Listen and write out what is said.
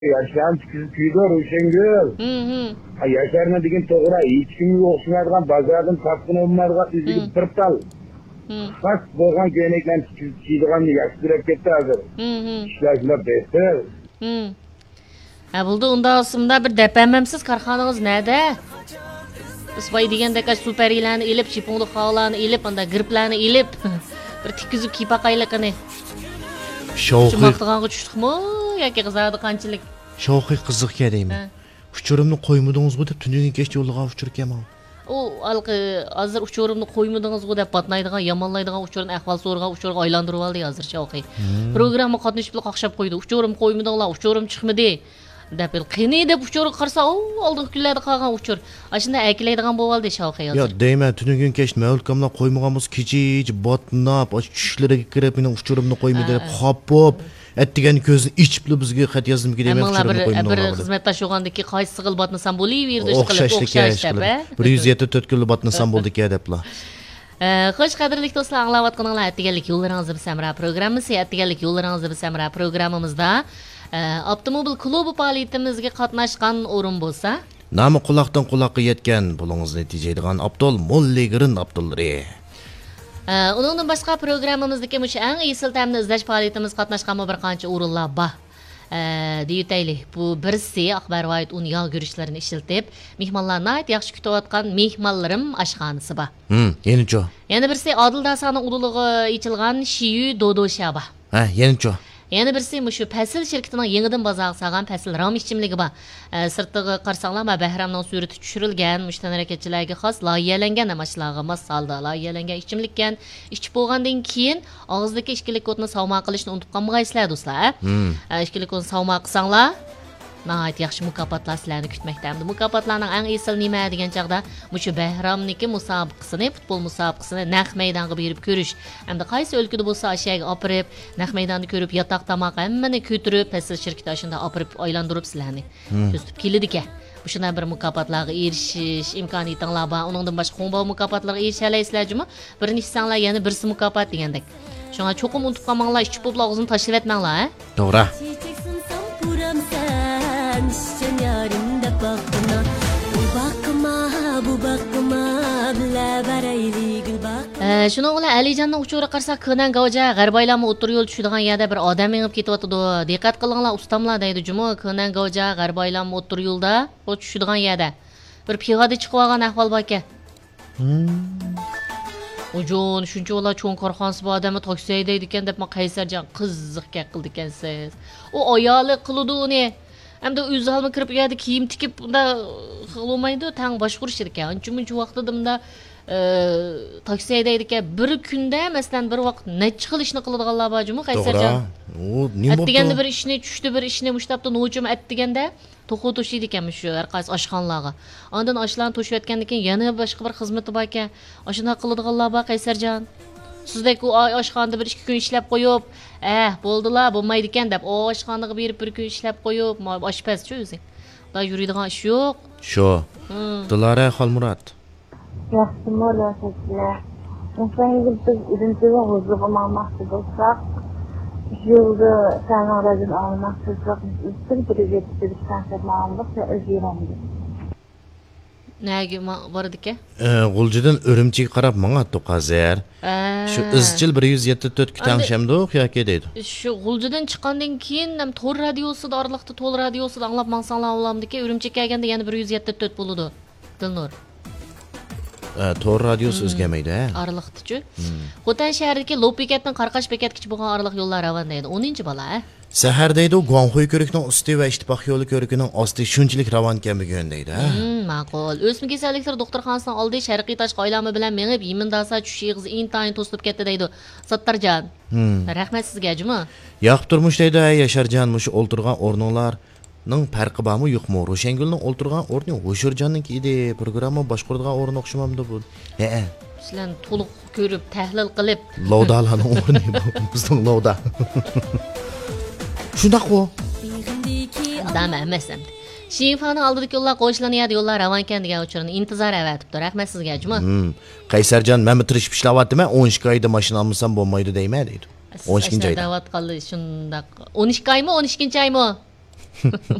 Yaşam tüydür Uşengül. Yaşarına degan to'g'ri, hech kimga o'xshamaydigan bozordan topgan olmaydigan izgib bir tal. Xas bo'lgan ko'ylaklarni kiydigan yaxshi durab ketdi hozir. Ishlashlar beter. Ha bo'ldi, unda aslında bir depememsiz korxonangiz nerede? Biz vay degandek superilarni ilib, chipunli xalarni ilib, unda griplarni ilib, bir tikizib kiypaqayliqini. Shumaqtığanğa düşdükmü? Yoki qizardi qanchalik? Shoqi qiziq deymi. Uchurimni qo'ymadingiz-ku deb tunning kech yo'lga uchirganman. O alqi hozir uchurimni qo'ymadingiz-ku deb patnaydigan, yomonlaydigan uchurni ahvol so'rg'a uchurga aylantirib oldi hozir Shoqi. Programma qatnashib qaqshab qo'ydi. Uchurim qo'ymadinglar, uchurim chiqmadi. Deb qini deb uchurga qarsa, oldingi kunlarda qolgan uchur. Ashunda akilaydigan bo'ldi Shoqi hozir. Yo, deyman, tunning kech mavlkamlar qo'ymaganmiz, kechij botnab, tushlariga kirib, mening uchurimni qo'ymadi deb xapop. Ettigen ko'zni ichibli bizga xat yozdim ki demek uchurimni qo'ymadi. Bir xizmatdosh o'g'andiki qaysi sig'il botnasam bo'laverdi ish qilib o'xshash deb. 174 kunlik botnasam bo'ldiki deblar. Xo'sh, qadrli do'stlar, anglayotganinglar attiganlik yo'llaringizni bilsamra programmasi, attiganlik yo'llaringizni bilsamra programmamizda avtomobil klubi faoliyatimizga qatnashgan o'rin bo'lsa, nomi quloqdan quloqqa yetgan pulingizni tejaydigan Abdul Molligirin Abdullari. Undan boshqa programmamizdagi mush eng esil ta'mni izlash faoliyatimiz qatnashgan bir qancha o'rinlar bor. Deyitaylik, bu birisi axbar va unya görüşlerini ishiltib, mehmonlarni yaxshi kutayotgan mehmonlarim oshxonasi bor. Yenicho. Yana birisi Odil Dasaning ulug'i ichilgan Shiyu Dodosha bor. Yenicho. Yana birisi mushu Pasil shirkatining yangidan bozorga salgan Pasil ram ichimligi bor. Sirtiga qarsanglar Bahramning surati tushirilgan, mushtan harakatchilarga xos loyihalangan mashinalarga mos salda loyihalangan ichimlikkan. Ichib bo'lgandan keyin og'izdagi ishkilik kodni savma qilishni unutib qolmaysizlar do'stlar. Ishkilik kodni savma qilsanglar nəhayət yaxşı mükafotlar sizlarni kutmoqda. Mükafotlarning eng esil nima degan chaqda mushu Bahramniki musobaqasini, futbol musobaqasini naq maydonga berib ko'rish, hamda qaysi o'lkada bo'lsa ashaga opirib, naq maydonni ko'rib, yotoq tomoq hammani ko'tirib, Pasil shirkati shunda opirib, aylantirib sizlarni kuzatib keladi-ki. Bu shunday bir mukofotlarga erishish imkoniyatinglar bor. Uningdan boshqa qonba mukofotlarga erisha olasizlarmi? Birinchi sanlar yana birisi mukofot degandek. Shunga cho'qim unutib qolmanglar, ichib bo'lib og'zini tashlab etmanglar, ha? To'g'ri. Shuningla Alijonning uchuri qarsa Konan Gavja G'arbaylarni o'tir yo'l tushadigan yerda bir odam minib ketyapti. Diqqat qilinglar, ustamlar deydi jumo Konan Gavja G'arbaylarni o'tir yo'lda tushadigan yerda bir piyoda chiqib olgan ahvol bor ekan. Ujon shuncha ular cho'ng korxonasi bor odamni taksi haydaydi ekan deb Qaysarjon qiziq gap qildi ekansiz. U ayoli qiludi uni. Hamda o'z holma kirib uyda kiyim tikib unda qilolmaydi, tang boshqurish ekan. Uncha vaqtida bunda taksi haydaydi ekan. Bir kunda masalan bir vaqt necha xil ishni qiladiganlar bormi Qaysarjon? O nima bo'ldi? Deganda bir ishni tushdi, bir ishni mushtabda no'chim deganda to'xu to'shiydi ekan shu har qaysi oshxonalarga. Ondan oshlarni to'shayotgandan keyin yana boshqa bir xizmati bor ekan. Shuna qiladiganlar bor Qaysarjon. Sizdek u oshxonada bir 2 kun ishlab qo'yib, bo'ldilar, bo'lmaydi ekan deb oshxonaga berib bir kun ishlab qo'yib, oshpazchi o'zi. Ular yuradigan ish yo'q. Shu. Dilara Xolmurod. Yaxshi mo'rasizlar. O'shangiz biz idinchiga huzur qilmoqchi bo'lsak, yo'lda sanoratdan olmoqchilik bir yetishtirishdan sababli o'zgaramiz. Nega bor ekan? G'uljidan Urumchiga qarab menga to'qazar. Shu izchil 174 kutamshamdi yoki deydi. Shu G'uljidan chiqqandan keyin ham to'r radiosida oraliqda to'l radiosida anglab mansanglar olamdiki, Urumchiga kelganda yana 174 bo'ladi. Dilnur. To'r radiosi o'zgarmaydi, ha? Oraliqda-chi. Xotan shahridagi Lopbekatdan Qarqash bekatgacha bo'lgan oraliq yo'llar ravon deydi. 10-bola, ha? Sahar deydi, Guangxuy ko'rikining usti va Ittifoq yo'li ko'rikining osti shunchalik ravon ekanligini deydi, ha? Ma'qul. O'sma kasalliklar doktorxonasining oldi Sharqiy Tosh qo'ylami bilan menib Yimindasa tush yig'iz intayin to'sib ketdi deydi. Sattarjon. Rahmat sizga, juma. Yoqib turmush deydi, Yasharjon, mush o'ltirgan o'rninglar ning farqi bormi yo'qmi? Ro'shangulning o'ltirgan o'rni O'shirjonniki edi, programma boshqaradigan o'rni o'xshamamdi bu. Sizlarni to'liq ko'rib, tahlil qilib, Lavdalarning o'rni bu, bizning lavda. Shundaq-ku. Dam emasam. Shifaning oldidagi yo'llar qo'shlanadi, yo'llar ravon ekan degan uchurni intizor avatibdi. Rahmat sizga, juma. Qaysarjon, men tirishib ishlayaptimi? 12 oyda mashina olmasam bo'lmaydi deyman deydi. 12-oyda. Davat qildi shundaq. 12 oymi, 12-oymi?